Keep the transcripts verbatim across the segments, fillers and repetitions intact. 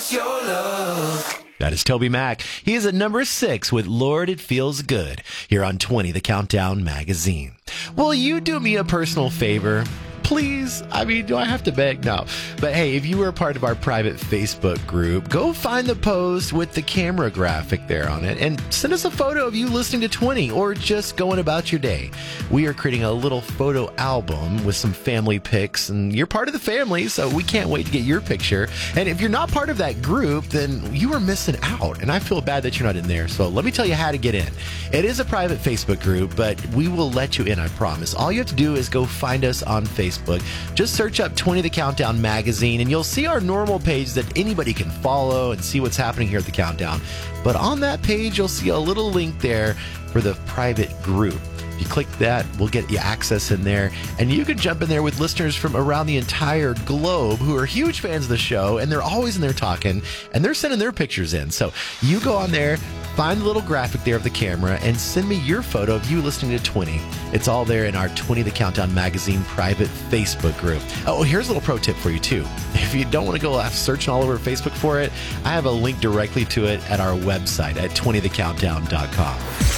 just your love. That is Toby Mac. He is at number six with Lord, It Feels Good here on twenty, the Countdown Magazine. Will you do me a personal favor? Please. I mean, do I have to beg? No. But hey, if you were a part of our private Facebook group, go find the post with the camera graphic there on it and send us a photo of you listening to twenty or just going about your day. We are creating a little photo album with some family pics, and you're part of the family, so we can't wait to get your picture. And if you're not part of that group, then you are missing out, and I feel bad that you're not in there. So let me tell you how to get in. It is a private Facebook group, but we will let you in, I promise. All you have to do is go find us on Facebook. Just search up twenty, the Countdown Magazine, and you'll see our normal page that anybody can follow and see what's happening here at the Countdown. But on that page, you'll see a little link there for the private group. If you click that, we'll get you access in there, and you can jump in there with listeners from around the entire globe who are huge fans of the show, and they're always in there talking, and they're sending their pictures in. So you go on there, find the little graphic there of the camera, and send me your photo of you listening to twenty. It's all there in our twenty, the Countdown Magazine private Facebook group. Oh, here's a little pro tip for you, too. If you don't want to go searching all over Facebook for it, I have a link directly to it at our website at twenty the countdown dot com.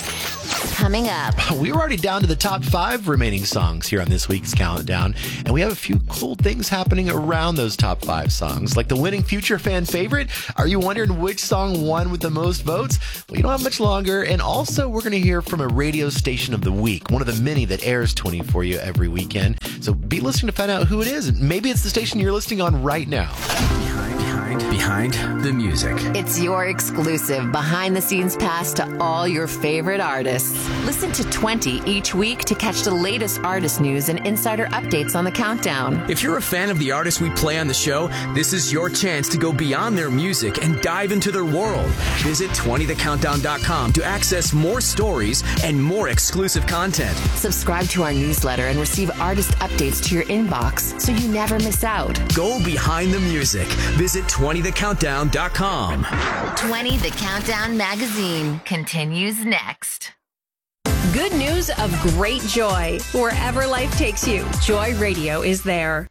Coming up, we were already down to the top five remaining songs here on this week's Countdown, and we have a few cool things happening around those top five songs, like the winning Future Fan Favorite. Are you wondering which song won with the most votes? Well, you don't have much longer, and also we're going to hear from a radio station of the week, one of the many that airs twenty for you every weekend. So be listening to find out who it is. Maybe it's the station you're listening on right now. Behind, behind, behind the music. It's your exclusive behind-the-scenes pass to all your favorite artists. Listen to twenty each week to catch the latest artist news and insider updates on the Countdown. If you're a fan of the artists we play on the show, this is your chance to go beyond their music and dive into their world. Visit twenty the countdown dot com to access more stories and more exclusive content. Subscribe to our newsletter and receive artist updates to your inbox so you never miss out. Go behind the music. Visit twenty the countdown dot com. twenty, the Countdown Magazine continues next. Good news of great joy. Wherever life takes you, Joy Radio is there.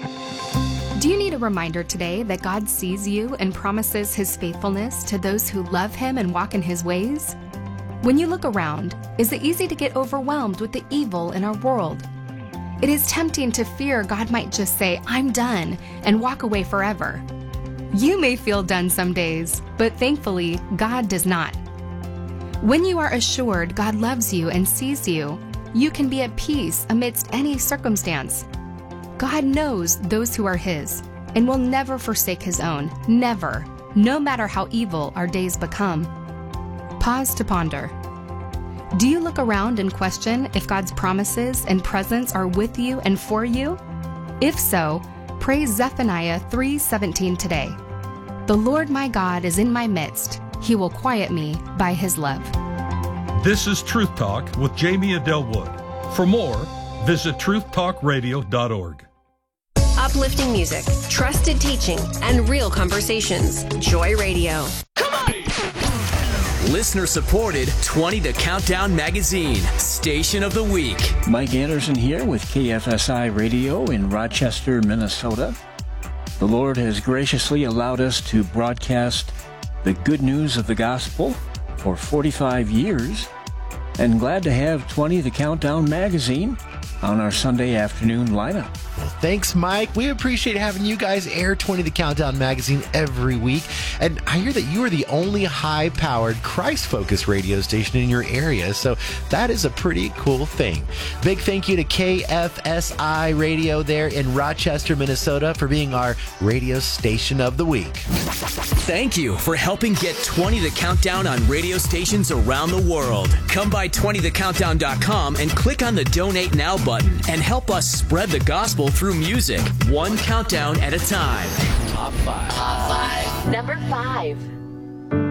Do you need a reminder today that God sees you and promises His faithfulness to those who love Him and walk in His ways? When you look around, is it easy to get overwhelmed with the evil in our world? It is tempting to fear God might just say, "I'm done," and walk away forever. You may feel done some days, but thankfully, God does not. When you are assured God loves you and sees you, you can be at peace amidst any circumstance. God knows those who are His and will never forsake His own, never, no matter how evil our days become. Pause to ponder. Do you look around and question if God's promises and presence are with you and for you? If so, pray Zephaniah three seventeen today. The Lord my God is in my midst. He will quiet me by His love. This is Truth Talk with Jamie Adelwood. For more, visit truth talk radio dot org. Uplifting music, trusted teaching, and real conversations. Joy Radio. Listener supported twenty the Countdown Magazine, Station of the Week. Mike Anderson here with K F S I Radio in Rochester, Minnesota. The Lord has graciously allowed us to broadcast the good news of the gospel for forty-five years, and glad to have twenty the Countdown Magazine on our Sunday afternoon lineup. Well, thanks, Mike. We appreciate having you guys air twenty the Countdown Magazine every week. And I hear that you are the only high-powered, Christ-focused radio station in your area, so that is a pretty cool thing. Big thank you to K F S I Radio there in Rochester, Minnesota for being our radio station of the week. Thank you for helping get twenty the Countdown on radio stations around the world. Come by twenty the countdown dot com and click on the Donate Now button and help us spread the gospel through music, one countdown at a time. Top five. Top five. Number five.